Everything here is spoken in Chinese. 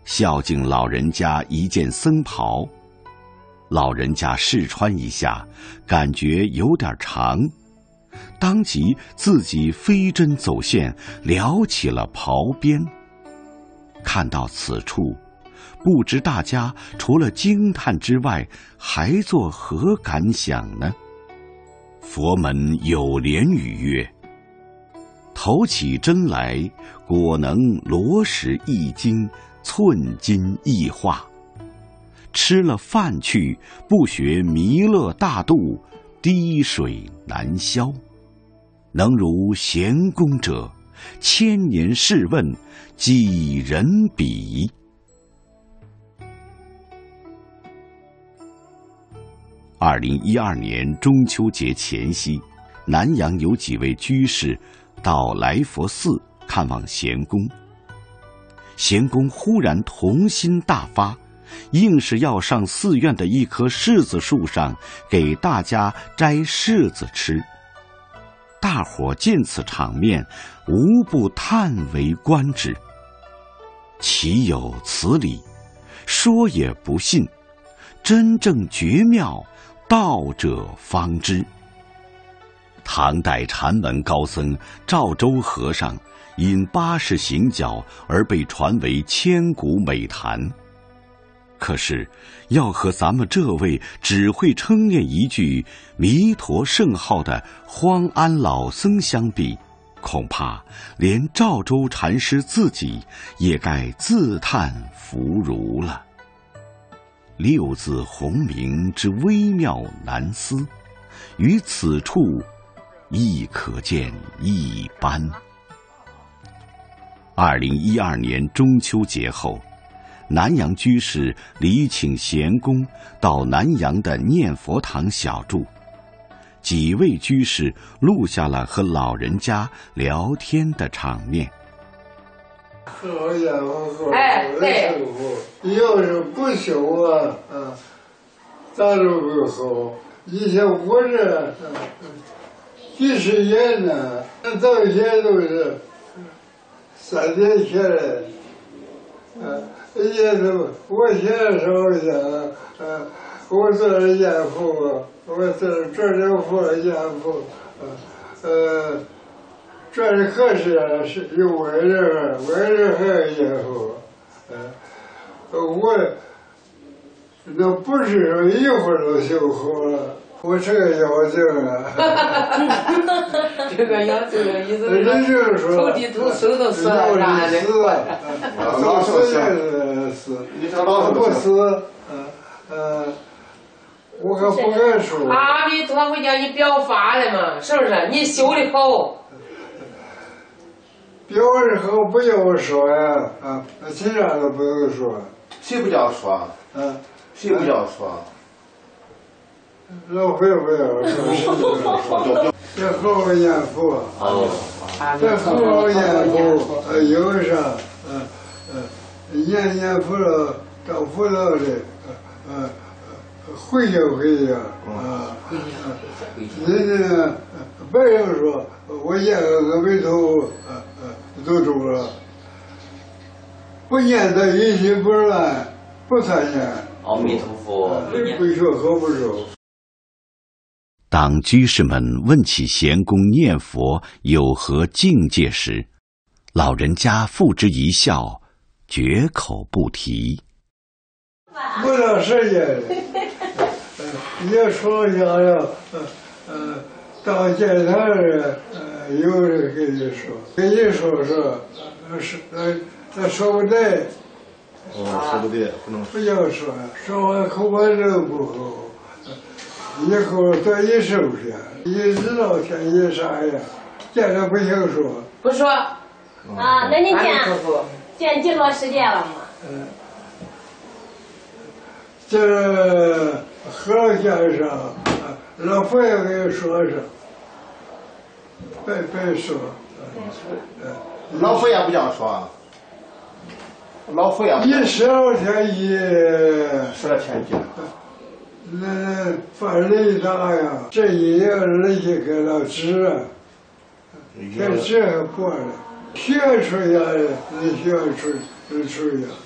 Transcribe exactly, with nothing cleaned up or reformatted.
孝敬老人家一件僧袍，老人家试穿一下，感觉有点长，当即自己飞针走线，撩起了袍边。看到此处，不知大家除了惊叹之外，还作何感想呢？佛门有莲语曰：投起针来，果能罗石一斤，寸金一化。吃了饭去，不学弥勒大度，滴水难消。能如贤公者，千年试问，几人比？二零一二年中秋节前夕，南阳有几位居士到来佛寺看望贤公。贤公忽然童心大发，硬是要上寺院的一棵柿子树上给大家摘柿子吃。大伙见此场面，无不叹为观止。岂有此理？说也不信，真正绝妙，道者方知。唐代禅门高僧赵州和尚因八十行脚而被传为千古美谈。可是要和咱们这位只会称念一句弥陀圣号的荒安老僧相比，恐怕连赵州禅师自己也该自叹弗如了。六字洪名之微妙难思，于此处亦可见一斑。二零一二年中秋节后，南阳居士礼请贤公到南阳的念佛堂小住，几位居士录下了和老人家聊天的场面。 好家伙，哎，对，要是不修啊，啊，咋都不好。以前我这几十年呢，到现在都是三天前来，嗯。也都，我现在说一下，呃，我做了严父，我做做了父严父，呃，这里可是是有外人，外人还有严父，呃，我那不是说一会儿就修好了，我这个妖精啊， 这个妖精的意思是，就是说， 投地图手都死了，啥的， 老死也死，老不死，嗯呃，我可不敢说。 阿弥陀佛叫你表法了嘛，是不是？你修的好。 表的好不要说呀，啊，其他都不用说。 谁不叫说？ 嗯， 谁不叫说？ 老会不要说，这好好念佛，这好好念佛，呃，有啥，呃呃，念念佛了，找佛道的，呃呃，回家回家啊，人家别人说我念个阿弥陀佛，呃呃，都中了，不念他一心不乱，不参念。 阿弥陀佛， 不学和不熟。 当居士们问起贤公念佛有何境界时，老人家付之一笑，绝口不提。 不到时间，也说想要，呃呃，到见他人，呃，有人跟你说，跟你说说，呃是呃，那说不对。 哦，说不对，不能不要说，说完口感这不好。以后多一收拾，一知道天一啥呀，见着不行说。 不说。 啊，那你见见几多时间了嘛？ 嗯，这和尚先生，老佛爷给你说说，别别说。 老佛爷不叫说。老佛爷。 一十二天一。 十二天一。 那发雷大呀，这一夜人家给了纸啊，这纸还破了，学出来了，你学出出出呀。